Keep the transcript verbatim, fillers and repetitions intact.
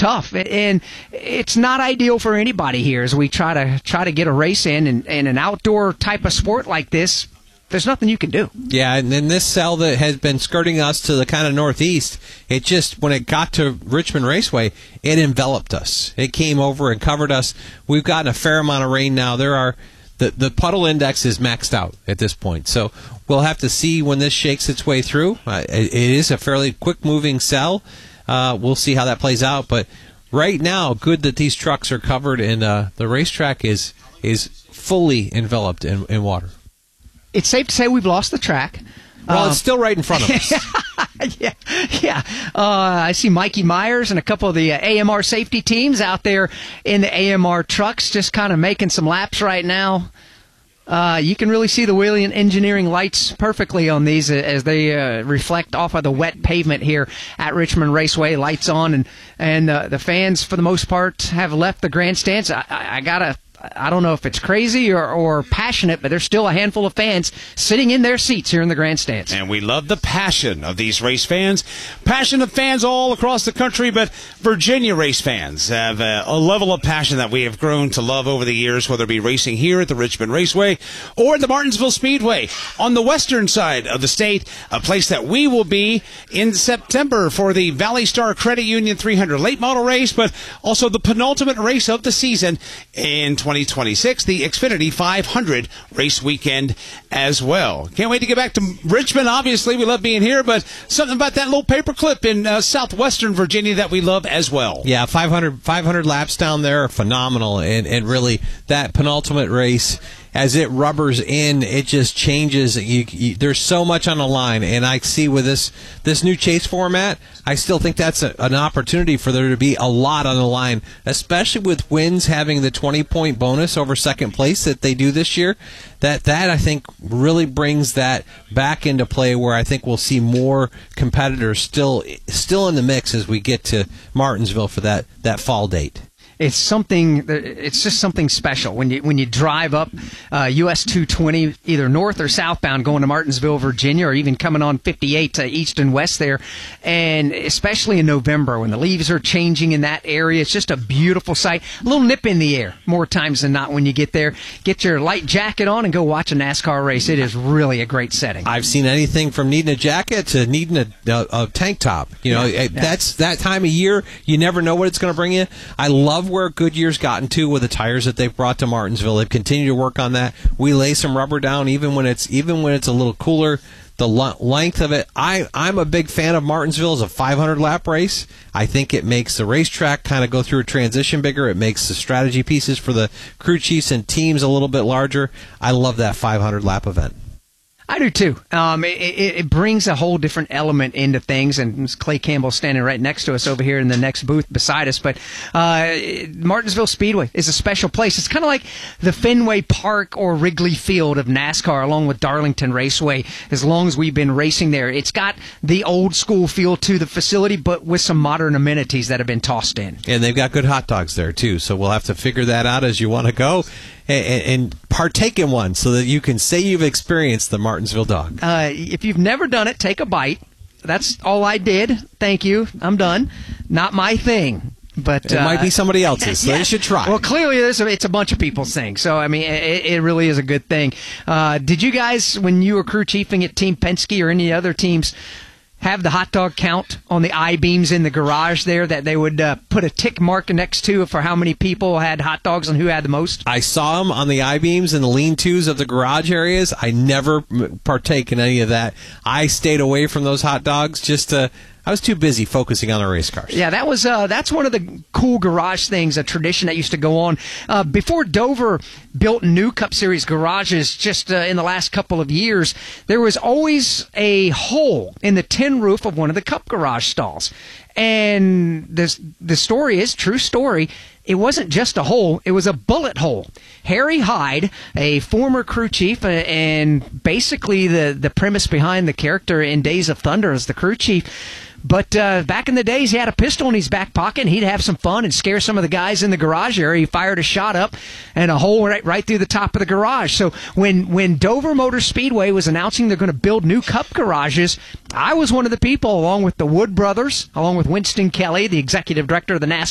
tough, and it's not ideal for anybody here as we try to try to get a race in, and, and an outdoor type of sport like this. There's nothing you can do. Yeah, and then this cell that has been skirting us to the kind of northeast, it just, when it got to Richmond Raceway, it enveloped us. It came over and covered us. We've gotten a fair amount of rain now. There are the the puddle index is maxed out at this point, so we'll have to see when this shakes its way through. Uh, it, it is a fairly quick-moving cell. Uh, we'll see how that plays out, but right now, good that these trucks are covered and uh, the racetrack is is fully enveloped in, in water. It's safe to say we've lost the track. Well, um, it's still right in front of us. yeah, yeah. Uh, I see Mikey Myers and a couple of the uh, A M R safety teams out there in the A M R trucks just kind of making some laps right now. Uh, you can really see the Whelen Engineering lights perfectly on these as they uh, reflect off of the wet pavement here at Richmond Raceway. Lights on, and and uh, the fans, for the most part, have left the grandstands. I, I, I gotta. I don't know if it's crazy or, or passionate, but there's still a handful of fans sitting in their seats here in the grandstands. And we love the passion of these race fans. Passionate fans all across the country, but Virginia race fans have a, a level of passion that we have grown to love over the years, whether it be racing here at the Richmond Raceway or at the Martinsville Speedway on the western side of the state, a place that we will be in September for the Valley Star Credit Union three hundred late model race, but also the penultimate race of the season in twenty twenty-six, the Xfinity five hundred race weekend as well. Can't wait to get back to Richmond. Obviously, we love being here, but something about that little paperclip in uh, southwestern Virginia that we love as well. Yeah, five hundred, five hundred laps down there are phenomenal, and, and really that penultimate race, as it rubbers in, it just changes. You, you, there's so much on the line, and I see with this this new chase format, I still think that's a, an opportunity for there to be a lot on the line, especially with wins having the twenty-point bonus over second place that they do this year. That, that I think, really brings that back into play where I think we'll see more competitors still still in the mix as we get to Martinsville for that, that fall date. It's something. It's just something special when you when you drive up uh, U S two twenty, either north or southbound, going to Martinsville, Virginia, or even coming on fifty-eight to east and west there, and especially in November when the leaves are changing in that area. It's just a beautiful sight. A little nip in the air more times than not when you get there. Get your light jacket on and go watch a NASCAR race. It is really a great setting. I've seen anything from needing a jacket to needing a, a, a tank top. You know, yeah, that's yeah. that time of year. You never know what it's going to bring you. I love where Goodyear's gotten to with the tires that they've brought to Martinsville. They've continued to work on that. We lay some rubber down even when it's even when it's a little cooler. The length of it, I, I'm a big fan of Martinsville as a five hundred lap race. I think it makes the racetrack kind of go through a transition bigger. It makes the strategy pieces for the crew chiefs and teams a little bit larger. I love that five hundred lap event. I do too. Um, it, it, it brings a whole different element into things, and Clay Campbell standing right next to us over here in the next booth beside us. But uh, Martinsville Speedway is a special place. It's kind of like the Fenway Park or Wrigley Field of NASCAR, along with Darlington Raceway. As long as we've been racing there, it's got the old school feel to the facility, but with some modern amenities that have been tossed in. And they've got good hot dogs there too. So we'll have to figure that out as you want to go. And, and partake in one so that you can say you've experienced the Martinsville dog. Uh, if you've never done it, take a bite. That's all I did. Thank you. I'm done. Not my thing. But it uh, might be somebody else's, so yeah. You should try. Well, clearly there's a, it's a bunch of people's thing. So, I mean, it, it really is a good thing. Uh, did you guys, when you were crew chiefing at Team Penske or any other teams, have the hot dog count on the I-beams in the garage there that they would uh, put a tick mark next to for how many people had hot dogs and who had the most? I saw them on the I-beams and the lean-tos of the garage areas. I never partake in any of that. I stayed away from those hot dogs just to... I was too busy focusing on the race cars. Yeah, that was uh, that's one of the cool garage things, a tradition that used to go on. Uh, before Dover built new Cup Series garages just uh, in the last couple of years, there was always a hole in the tin roof of one of the Cup garage stalls. And this, the story is, true story, it wasn't just a hole, it was a bullet hole. Harry Hyde, a former crew chief, uh, and basically the, the premise behind the character in Days of Thunder as the crew chief, but uh, back in the days, he had a pistol in his back pocket, and he'd have some fun and scare some of the guys in the garage area. He fired a shot up, and a hole right, right through the top of the garage. So when, when Dover Motor Speedway was announcing they're going to build new Cup garages, I was one of the people, along with the Wood brothers, along with Winston Kelly, the executive director of the NASCAR